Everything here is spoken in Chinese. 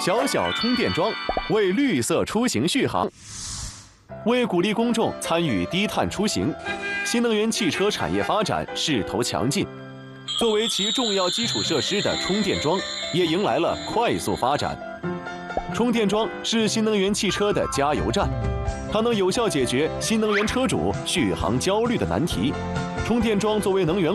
小小充电桩为绿色出行续航。为鼓励公众参与低碳出行，新能源汽车产业发展势头强劲。作为其重要基础设施的充电桩，也迎来了快速发展。充电桩是新能源汽车的加油站，它能有效解决新能源车主续航焦虑的难题。充电桩作为能源